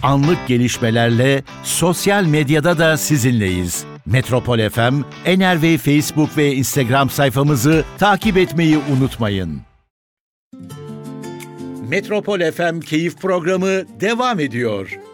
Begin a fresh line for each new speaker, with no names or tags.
Anlık gelişmelerle sosyal medyada da sizinleyiz. Metropol FM, Enerve Facebook ve Instagram sayfamızı takip etmeyi unutmayın. Metropol FM Keyif Programı devam ediyor.